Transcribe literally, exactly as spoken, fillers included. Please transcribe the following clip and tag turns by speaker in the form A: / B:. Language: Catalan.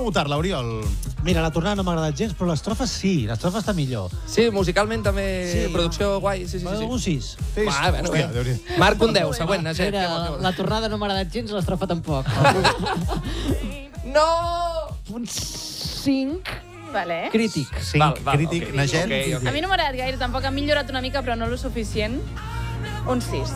A: votar-la, Oriol?
B: Mira, la tornada no m'ha agradat gens, però l'estrofa sí, l'estrofa està millor.
C: Sí, musicalment també,
B: Sí.
C: producció guai. Sí, sí, sí.
B: Un sis.
A: Sis.
C: Va, bueno,
A: Hòstia,
C: bé.
A: Déu-n'hi-do.
C: Marc un deu, següent. Agent,
D: Mira,
C: què vol, què vol?
D: la tornada no m'ha agradat gens, l'estrofa tampoc.
C: No!
D: Un cinc
E: Vale.
D: crític.
A: Cinc,
C: Val, val,
A: crític,
C: ok.
A: Naget.
C: Ok, ok.
E: A mi no m'ha agradat gaire, tampoc ha millorat una mica, però no lo suficient. Un sis.